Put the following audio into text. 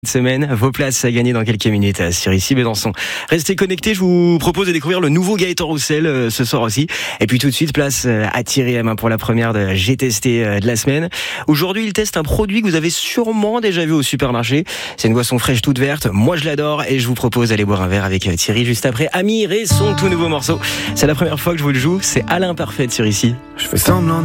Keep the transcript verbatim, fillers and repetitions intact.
Semaine, vos places à gagner dans quelques minutes sur ici Besançon. Restez connectés, je vous propose de découvrir le nouveau Gaëtan Roussel euh, ce soir aussi. Et puis tout de suite, place euh, à Thierry M pour la première de J'ai testé euh, de la semaine. Aujourd'hui, il teste un produit que vous avez sûrement déjà vu au supermarché. C'est une boisson fraîche toute verte. Moi, je l'adore et je vous propose d'aller boire un verre avec euh, Thierry juste après Amir et son tout nouveau morceau. C'est la première fois que je vous le joue. C'est Alain Parfait sur ici. Je fais semblant